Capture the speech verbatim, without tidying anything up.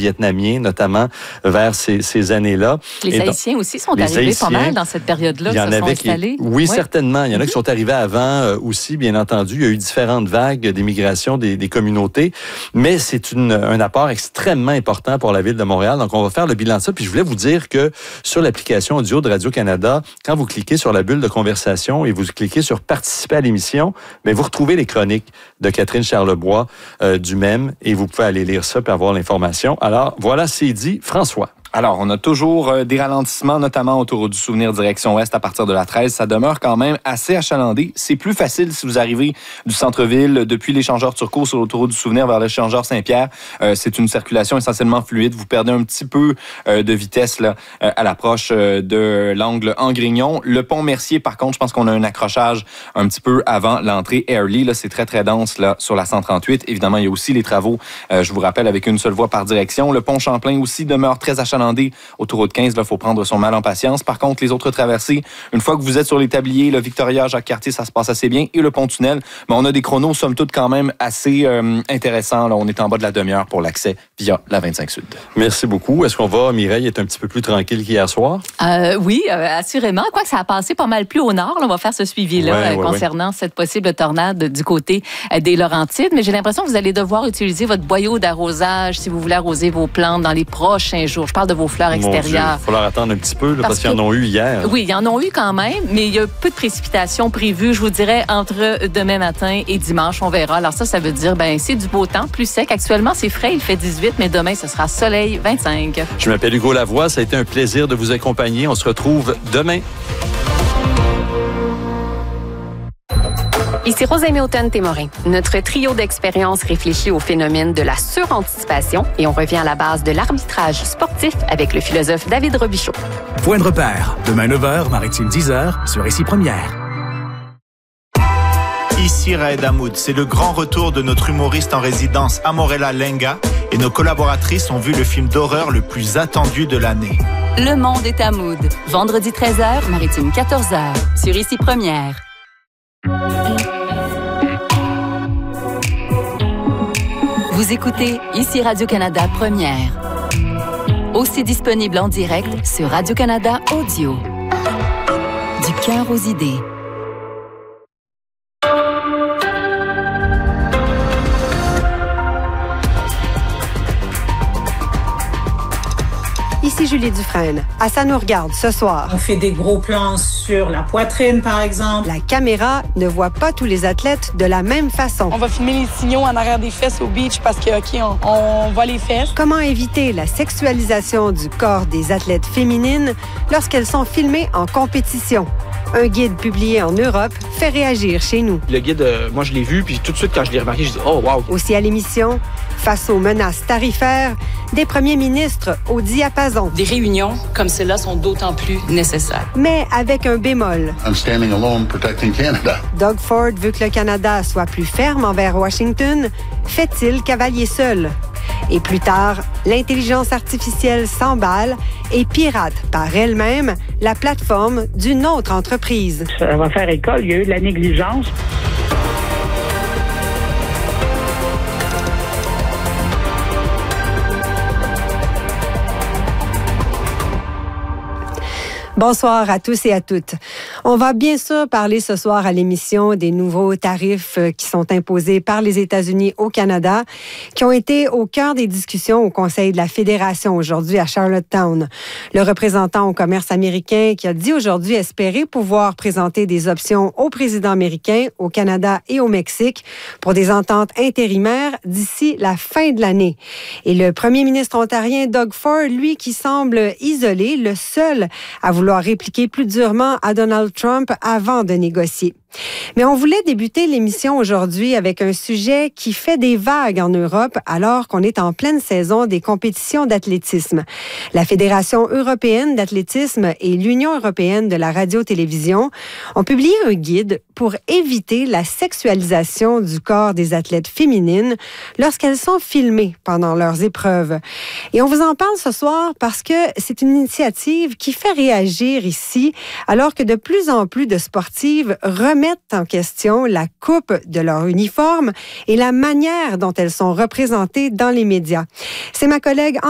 vietnamiens, notamment vers ces, ces années-là. Les Et Haïtiens donc, aussi sont arrivés Haïtiens, pas mal dans cette période-là, il y en se sont avait qui, installés. oui, oui, certainement. Il y en a mm-hmm. qui sont arrivés avant euh, aussi, bien entendu. Il y a eu différentes vagues d'immigration des, des communautés, mais c'est une, un apport extrêmement important pour la ville de Montréal. Donc, on va faire le bilan de ça. Puis, je voulais vous dire que sur l'application audio de Radio-Canada, quand vous cliquez sur la bulle de conversation et vous cliquez sur participer à l'émission, bien, vous retrouvez les chroniques de Catherine Charlebois euh, du même et vous pouvez aller lire ça et avoir l'information. Alors, voilà, c'est dit. François. Alors, on a toujours euh, des ralentissements, notamment autour du Souvenir direction ouest à partir de la treize. Ça demeure quand même assez achalandé. C'est plus facile si vous arrivez du centre-ville depuis l'échangeur Turcot sur l'autoroute du Souvenir vers l'échangeur Saint-Pierre. Euh, c'est une circulation essentiellement fluide. Vous perdez un petit peu euh, de vitesse là, euh, à l'approche euh, de l'angle Angrignon. Le pont Mercier, par contre, je pense qu'on a un accrochage un petit peu avant l'entrée Airlie. Là, c'est très, très dense là, sur la cent trente-huit. Évidemment, il y a aussi les travaux, euh, je vous rappelle, avec une seule voie par direction. Le pont Champlain aussi demeure très achalandé. Autoroute quinze, il faut prendre son mal en patience. Par contre, les autres traversées, une fois que vous êtes sur les tabliers, le Victoria, Jacques-Cartier, ça se passe assez bien. Et le pont-tunnel, ben, on a des chronos, somme toute, quand même assez euh, intéressants. Là, on est en bas de la demi-heure pour l'accès via la vingt-cinq Sud. Merci beaucoup. Est-ce qu'on va, Mireille, être un petit peu plus tranquille qu'hier soir? Euh, oui, euh, assurément. Quoique ça a passé pas mal plus au nord. Là, on va faire ce suivi-là ouais, euh, ouais, concernant ouais. cette possible tornade du côté euh, des Laurentides. Mais j'ai l'impression que vous allez devoir utiliser votre boyau d'arrosage si vous voulez arroser vos plantes dans les prochains jours. Je parle de vos fleurs extérieures. Il va falloir attendre un petit peu, là, parce, parce qu'ils en ont eu hier. Oui, ils en ont eu quand même, mais il y a peu de précipitations prévues, je vous dirais, entre demain matin et dimanche. On verra. Alors ça, ça veut dire, ben c'est du beau temps, plus sec. Actuellement, c'est frais, il fait dix-huit, mais demain, ce sera soleil, vingt-cinq. Je m'appelle Hugo Lavoie. Ça a été un plaisir de vous accompagner. On se retrouve demain. Ici Rosalie Houghton-Témorin. Notre trio d'expériences réfléchit au phénomène de la suranticipation et on revient à la base de l'arbitrage sportif avec le philosophe David Robichaud. Point de repère, demain neuf heures, Maritime dix heures, sur Ici Première. Ici Raed Hamoud, c'est le grand retour de notre humoriste en résidence Amorella Lenga et nos collaboratrices ont vu le film d'horreur le plus attendu de l'année. Le monde est Hamoud. Vendredi treize heures, Maritime quatorze heures, sur Ici Première. Vous écoutez Ici Radio-Canada Première. Aussi disponible en direct sur Radio-Canada Audio. Du cœur aux idées. Ici Julie Dufresne. À Ça nous regarde ce soir. On fait des gros plans sur la poitrine, par exemple. La caméra ne voit pas tous les athlètes de la même façon. On va filmer les signaux en arrière des fesses au beach parce que, OK, on, on voit les fesses. Comment éviter la sexualisation du corps des athlètes féminines lorsqu'elles sont filmées en compétition? Un guide publié en Europe fait réagir chez nous. Le guide, euh, moi, je l'ai vu, puis tout de suite, quand je l'ai remarqué, je dis « Oh, wow! » Aussi à l'émission, face aux menaces tarifaires, des premiers ministres au diapason. Des réunions comme celle-là sont d'autant plus nécessaires. Mais avec un bémol. I'm standing alone protecting Canada. Doug Ford veut que le Canada soit plus ferme envers Washington. Fait-il cavalier seul? Et plus tard, l'intelligence artificielle s'emballe et pirate par elle-même la plateforme d'une autre entreprise. Ça va faire école, il y a eu de la négligence. Bonsoir à tous et à toutes. On va bien sûr parler ce soir à l'émission des nouveaux tarifs qui sont imposés par les États-Unis au Canada, qui ont été au cœur des discussions au Conseil de la Fédération aujourd'hui à Charlottetown. Le représentant au commerce américain qui a dit aujourd'hui espérer pouvoir présenter des options au président américain, au Canada et au Mexique pour des ententes intérimaires d'ici la fin de l'année. Et le premier ministre ontarien Doug Ford, lui, qui semble isolé, le seul à vouloir répliquer plus durement à Donald Trump avant de négocier. Mais on voulait débuter l'émission aujourd'hui avec un sujet qui fait des vagues en Europe alors qu'on est en pleine saison des compétitions d'athlétisme. La Fédération européenne d'athlétisme et l'Union européenne de la radio-télévision ont publié un guide pour éviter la sexualisation du corps des athlètes féminines lorsqu'elles sont filmées pendant leurs épreuves. Et on vous en parle ce soir parce que c'est une initiative qui fait réagir ici alors que de plus en plus de sportives remettent en question la coupe de leur uniforme et la manière dont elles sont représentées dans les médias. C'est ma collègue